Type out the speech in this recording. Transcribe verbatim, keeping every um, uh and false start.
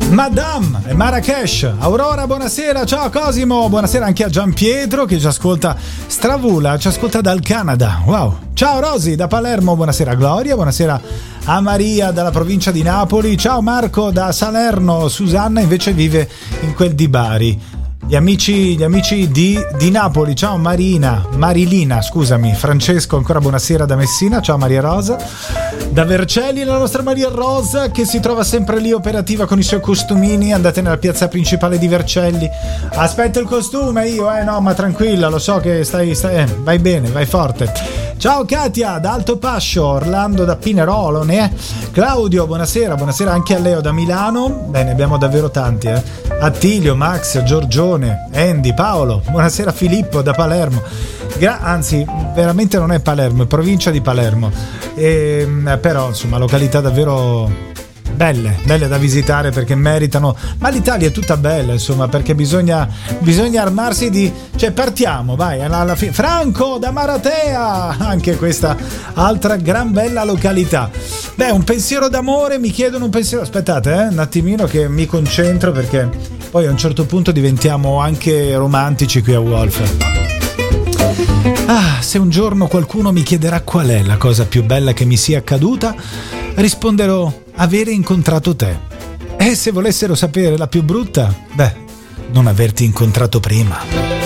Madame e Marrakesh. Aurora, buonasera. Ciao Cosimo, buonasera anche a Gianpietro che ci ascolta. Stravula ci ascolta dal Canada. Wow. Ciao Rosy da Palermo, buonasera Gloria, buonasera a Maria dalla provincia di Napoli. Ciao Marco da Salerno. Susanna invece vive in quel di Bari. Gli amici, gli amici di, di Napoli, ciao Marina, Marilina, scusami, Francesco, ancora buonasera da Messina, ciao Maria Rosa, da Vercelli la nostra Maria Rosa che si trova sempre lì operativa con i suoi costumini, andate nella piazza principale di Vercelli, aspetta il costume io, eh no ma tranquilla, lo so che stai, stai eh, vai bene, vai forte. Ciao Katia da Alto Pascio, Orlando da Pinerolo, ne Claudio, buonasera, buonasera anche a Leo da Milano, bene abbiamo davvero tanti eh, Attilio, Max, Giorgione, Andy, Paolo, buonasera Filippo da Palermo, Gra- anzi veramente non è Palermo, è provincia di Palermo, e, però insomma località davvero belle, belle da visitare perché meritano, ma l'Italia è tutta bella insomma perché bisogna, bisogna armarsi di, cioè partiamo vai alla, alla fine. Franco da Maratea, anche questa altra gran bella località. Beh, un pensiero d'amore, mi chiedono un pensiero, aspettate eh, un attimino che mi concentro perché poi a un certo punto diventiamo anche romantici qui a Wolf. Ah, se un giorno qualcuno mi chiederà qual è la cosa più bella che mi sia accaduta, risponderò avere incontrato te. E se volessero sapere la più brutta, beh, non averti incontrato prima.